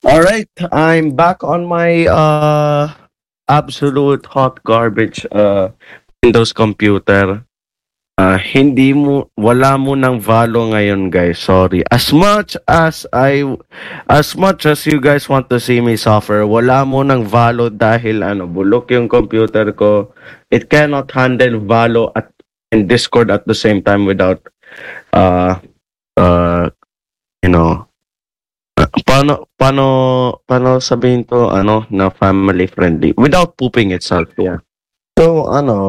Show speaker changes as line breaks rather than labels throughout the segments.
All right, I'm back on my absolute hot garbage Windows computer. Hindi mo wala mo ng Valo ngayon, guys. Sorry. As much as you guys want to see me suffer, wala mo ng Valo dahil bulok yung computer ko. It cannot handle Valo and Discord at the same time without uh uh you know paano sabihin to na family friendly without pooping itself, yeah. So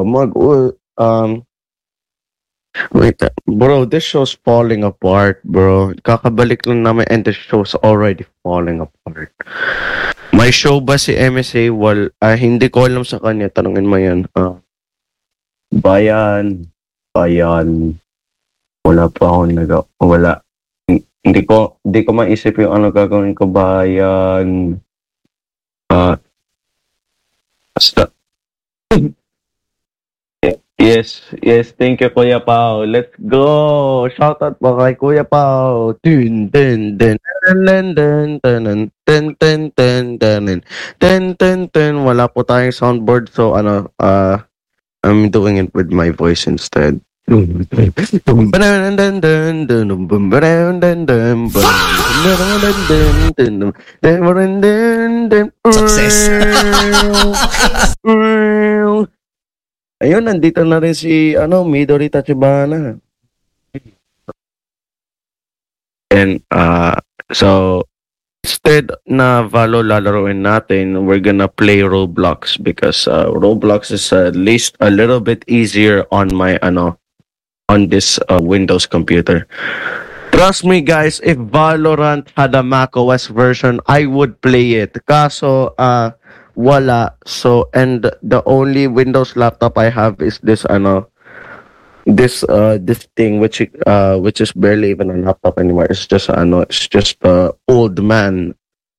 wait, bro, this show's falling apart, bro. Kakabalik lang namin and the show's already falling apart. May show ba si MSA? Hindi ko alam sa kanya. Tanungin mo yan. Bayan. Bayan. Wala pa ako wala. Hindi ko maisip yung gagawin ko, bayan. Basta. Yes, thank you, Kuya Pao. Let's go! Shoutout po kay Kuya Pao. Dun, dun, dun, dun, dun, dun, dun, dun, dun, dun, dun, dun, dun, dun. Wala po tayong soundboard, so I'm doing it with my voice instead.
Success.
Ayun, nandito na rin si Midori Tachibana. And so instead na Valo lalaroin natin, we're gonna play Roblox because Roblox is at least a little bit easier on my on this Windows computer. Trust me, guys, if Valorant had a macOS version, I would play it. Kaso wala. So and the only Windows laptop I have is this this thing which is barely even a laptop anymore. It's just old man.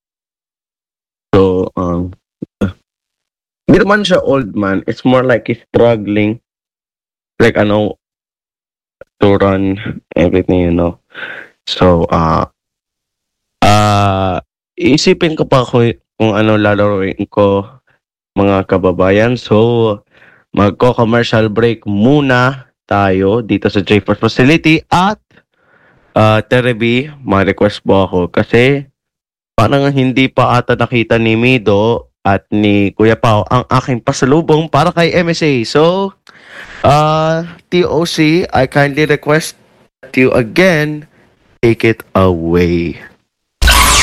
So hindi naman siya old man. It's more like he's struggling, like to run everything. So isipin ko pa kung ano lalaroin ko, mga kababayan. So magko-commercial break muna tayo dito sa JForce Facility at Terebi, ma-request po ako kasi parang hindi pa ata nakita ni Mido at ni Kuya Pao ang aking pasalubong para kay MSA. So, TOC, I kindly request that you again take it away.